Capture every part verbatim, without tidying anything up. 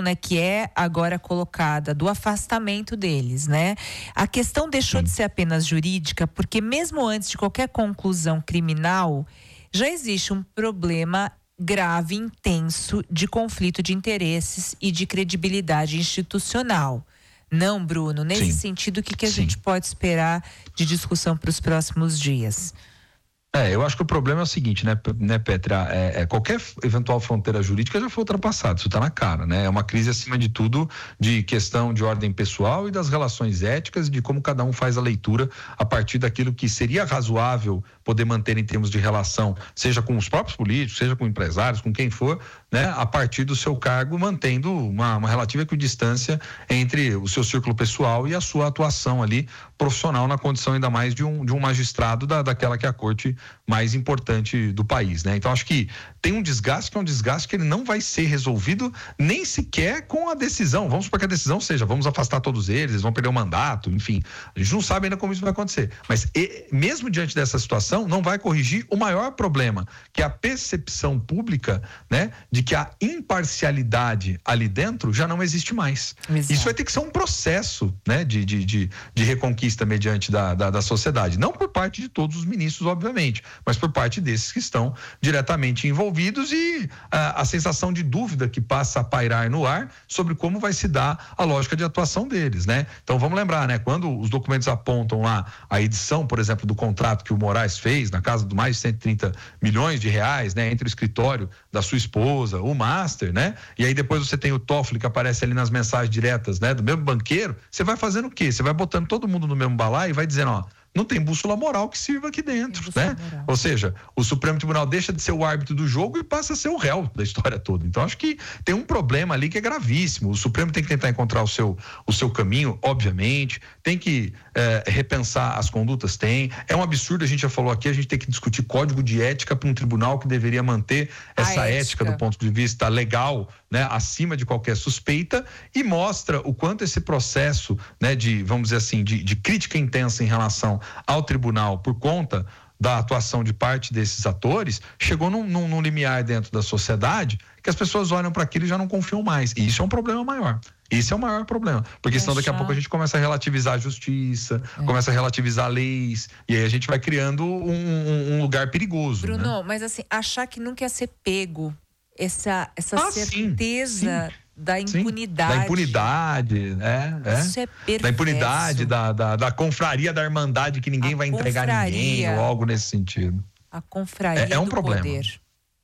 né, que é agora colocada do afastamento deles, né? A questão deixou Sim. de ser apenas jurídica, porque mesmo antes de qualquer conclusão criminal, já existe um problema grave, intenso de conflito de interesses e de credibilidade institucional. Não, Bruno? Nesse Sim. sentido, o que, que a Sim. gente pode esperar de discussão para os próximos dias? É, eu acho que o problema é o seguinte, né, né Petra, é, é, qualquer eventual fronteira jurídica já foi ultrapassada, isso está na cara, né, é uma crise acima de tudo de questão de ordem pessoal e das relações éticas, de como cada um faz a leitura a partir daquilo que seria razoável poder manter em termos de relação, seja com os próprios políticos, seja com empresários, com quem for, né, a partir do seu cargo, mantendo uma, uma relativa equidistância entre o seu círculo pessoal e a sua atuação ali profissional na condição ainda mais de um, de um magistrado da, daquela que é a corte mais importante do país, né? Então acho que tem um desgaste que é um desgaste que ele não vai ser resolvido nem sequer com a decisão. Vamos supor que a decisão seja, vamos afastar todos eles, eles vão perder o mandato, enfim. A gente não sabe ainda como isso vai acontecer. Mas e, mesmo diante dessa situação, não vai corrigir o maior problema, que é a percepção pública, né? De que a imparcialidade ali dentro já não existe mais. Exato. Isso vai ter que ser um processo, né? De, de, de, de reconquista mediante da, da, da sociedade. Não por parte de todos os ministros, obviamente, mas por parte desses que estão diretamente envolvidos e a, a sensação de dúvida que passa a pairar no ar sobre como vai se dar a lógica de atuação deles, né? Então vamos lembrar, né? Quando os documentos apontam lá a edição, por exemplo, do contrato que o Moraes fez na casa de mais de cento e trinta milhões de reais, né? Entre o escritório da sua esposa, o master, né? E aí depois você tem o Toffoli que aparece ali nas mensagens diretas, né? Do mesmo banqueiro, você vai fazendo o quê? Você vai botando todo mundo no mesmo balaio e vai dizendo, ó, não tem bússola moral que sirva aqui dentro, né? Moral. Ou seja, o Supremo Tribunal deixa de ser o árbitro do jogo e passa a ser o réu da história toda. Então acho que tem um problema ali que é gravíssimo. O Supremo tem que tentar encontrar o seu, o seu caminho, obviamente, tem que é, repensar as condutas, tem. É um absurdo, a gente já falou aqui, a gente tem que discutir código de ética para um tribunal que deveria manter essa ética. ética do ponto de vista legal, né, acima de qualquer suspeita, e mostra o quanto esse processo, né, de, vamos dizer assim, de, de crítica intensa em relação ao tribunal por conta da atuação de parte desses atores, chegou num, num, num limiar dentro da sociedade que as pessoas olham para aquilo e já não confiam mais. E isso é um problema maior. Esse é o maior problema, porque é senão daqui a pouco a gente começa a relativizar a justiça, é. começa a relativizar leis, e aí a gente vai criando um, um, um lugar perigoso. Bruno, né? mas assim, achar que nunca ia ser pego, essa, essa ah, certeza... Sim, sim. Da impunidade. Sim, da impunidade, é, é. Isso é perverso. Da impunidade, da, da, da confraria da irmandade que ninguém a vai entregar ninguém, ou algo nesse sentido. A confraria é, é um do problema. Poder.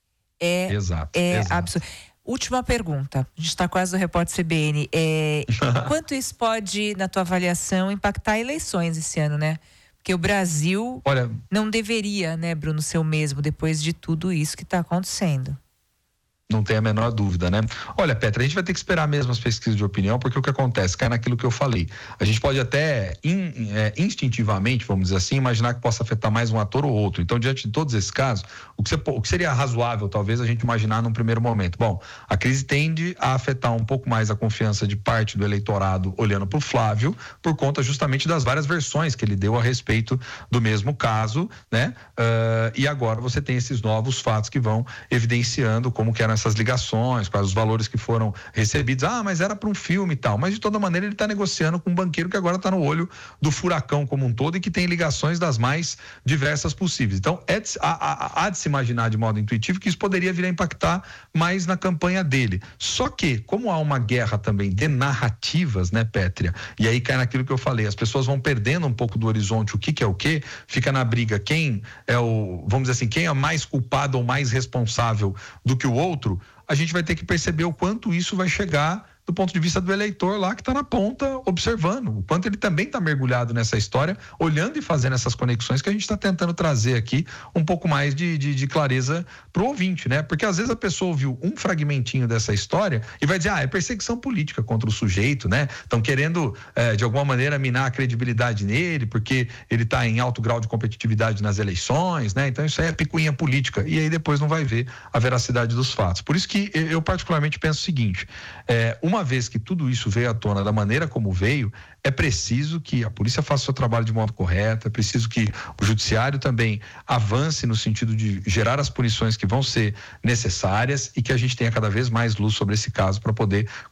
É, exato, é exato. absurdo. Última pergunta, a gente está quase no Repórter C B N. É, quanto isso pode, na tua avaliação, impactar eleições esse ano, né? Porque o Brasil Olha, não deveria, né, Bruno, ser o mesmo depois de tudo isso que está acontecendo. Não tem a menor dúvida, né? Olha, Petra, a gente vai ter que esperar mesmo as pesquisas de opinião, porque o que acontece? Cai naquilo que eu falei. A gente pode até in, é, instintivamente, vamos dizer assim, imaginar que possa afetar mais um ator ou outro. Então, diante de todos esses casos, o que, você, o que seria razoável, talvez, a gente imaginar num primeiro momento? Bom, a crise tende a afetar um pouco mais a confiança de parte do eleitorado olhando para o Flávio, por conta justamente das várias versões que ele deu a respeito do mesmo caso, né? Uh, e agora você tem esses novos fatos que vão evidenciando como que eram essas ligações, quais os valores que foram recebidos. Ah, mas era para um filme e tal. Mas de toda maneira ele está negociando com um banqueiro que agora está no olho do furacão como um todo e que tem ligações das mais diversas possíveis. Então é de, há, há de se imaginar de modo intuitivo que isso poderia vir a impactar mais na campanha dele. Só que, como há uma guerra também de narrativas, né, Pétria? E aí cai naquilo que eu falei, as pessoas vão perdendo um pouco do horizonte o que que é o que, fica na briga quem é o, vamos dizer assim, quem é mais culpado ou mais responsável do que o outro. A gente vai ter que perceber o quanto isso vai chegar do ponto de vista do eleitor lá que está na ponta observando, o quanto ele também está mergulhado nessa história, olhando e fazendo essas conexões que a gente está tentando trazer aqui um pouco mais de, de, de clareza para o ouvinte, né? Porque às vezes a pessoa ouviu um fragmentinho dessa história e vai dizer, ah, é perseguição política contra o sujeito, né? Estão querendo eh, de alguma maneira minar a credibilidade nele porque ele está em alto grau de competitividade nas eleições, né? Então isso aí é picuinha política e aí depois não vai ver a veracidade dos fatos. Por isso que eu particularmente penso o seguinte, é, uma Uma vez que tudo isso veio à tona da maneira como veio, é preciso que a polícia faça o seu trabalho de modo correto, é preciso que o judiciário também avance no sentido de gerar as punições que vão ser necessárias e que a gente tenha cada vez mais luz sobre esse caso para poder